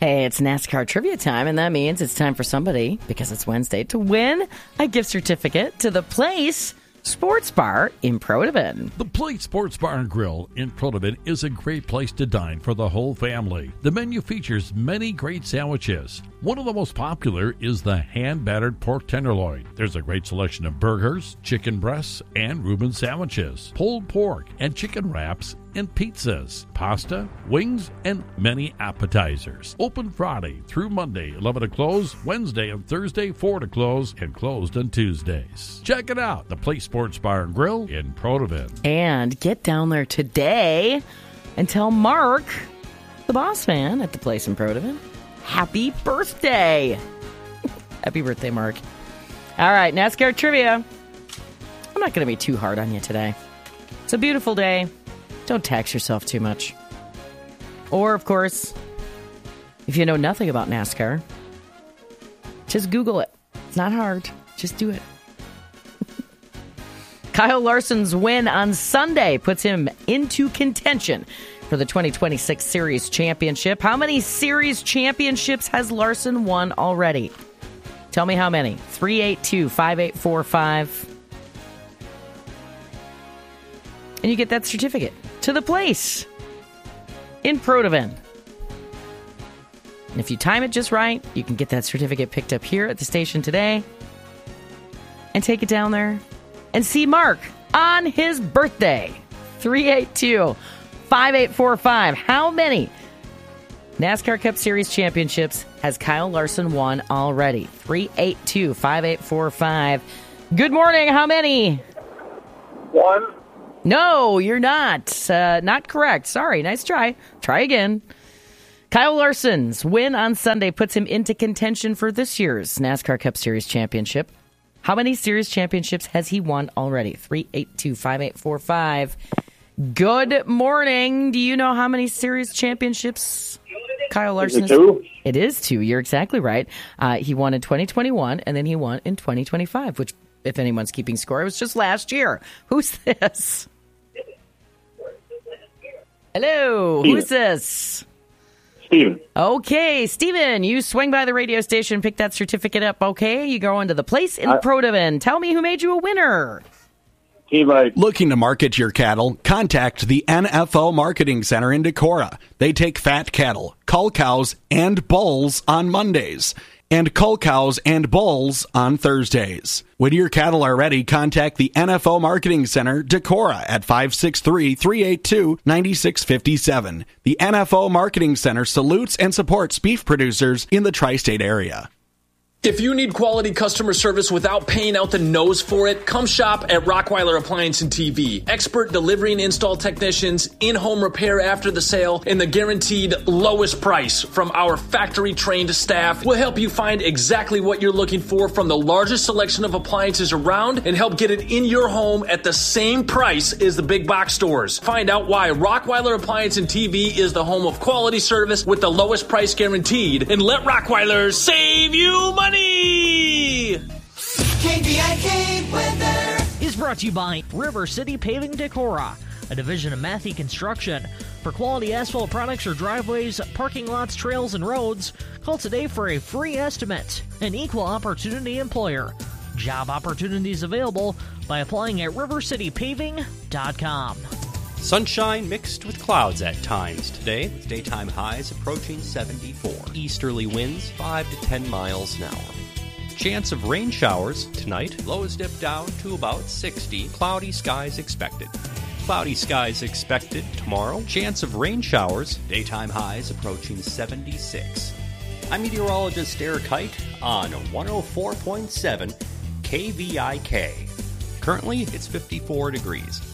Hey, it's NASCAR trivia time, and that means it's time for somebody, because it's Wednesday, to win a gift certificate to the Place Sports Bar in Protivin. The Place Sports Bar and Grill in Protivin is a great place to dine for the whole family. The menu features many great sandwiches. One of the most popular is the hand-battered pork tenderloin. There's a great selection of burgers, chicken breasts, and Reuben sandwiches, pulled pork and chicken wraps, and pizzas, pasta, wings, and many appetizers. Open Friday through Monday, 11 to close, Wednesday and Thursday, 4 to close, and closed on Tuesdays. Check it out, the Place Sports Bar and Grill in Protivin. And get down there today and tell Mark, the boss man at the Place in Protivin, happy birthday. Happy birthday, Mark. All right, NASCAR trivia. I'm not going to be too hard on you today. It's a beautiful day. Don't tax yourself too much. Or, of course, if you know nothing about NASCAR, just Google it. It's not hard. Just do it. Kyle Larson's win on Sunday puts him into contention for the 2026 Series Championship. How many Series Championships has Larson won already? Tell me how many. 382-5845. And you get that certificate to the Place in Protivin. And if you time it just right, you can get that certificate picked up here at the station today and take it down there and see Mark on his birthday. 382-5845. How many NASCAR Cup Series championships has Kyle Larson won already? 382-5845. Good morning. How many? 1. No, you're not. Not correct. Sorry. Nice try. Try again. Kyle Larson's win on Sunday puts him into contention for this year's NASCAR Cup Series championship. How many series championships has he won already? 382-5845. Good morning. Do you know how many series championships Kyle Larson has? 2? It is 2. You're exactly right. He won in 2021, and then he won in 2025, which, if anyone's keeping score, it was just last year. Who's this? Hello. Steven. Who's this? Steven. Okay, Steven, you swing by the radio station, pick that certificate up, okay? You go into the Place in Protivin. Tell me who made you a winner. Looking to market your cattle? Contact the NFO Marketing Center in Decorah. They take fat cattle, cull cows, and bulls on Mondays, and cull cows and bulls on Thursdays. When your cattle are ready, contact the NFO Marketing Center, Decorah, at 563-382-9657. The NFO Marketing Center salutes and supports beef producers in the tri-state area. If you need quality customer service without paying out the nose for it, come shop at Rockweiler Appliance and TV. Expert delivery and install technicians, in-home repair after the sale, and the guaranteed lowest price from our factory-trained staff will help you find exactly what you're looking for from the largest selection of appliances around and help get it in your home at the same price as the big box stores. Find out why Rockweiler Appliance and TV is the home of quality service with the lowest price guaranteed, and let Rockweiler save you money! KVIK weather is brought to you by River City Paving Decorah, a division of Matthew Construction. For quality asphalt products or driveways, parking lots, trails, and roads, call today for a free estimate. An equal opportunity employer. Job opportunities available by applying at rivercitypaving.com. Sunshine mixed with clouds at times today, with daytime highs approaching 74. Easterly winds 5 to 10 miles an hour. Chance of rain showers tonight. Lows dip down to about 60. Cloudy skies expected. Cloudy skies expected tomorrow. Chance of rain showers. Daytime highs approaching 76. I'm meteorologist Eric Height on 104.7 KVIK. Currently, it's 54 degrees.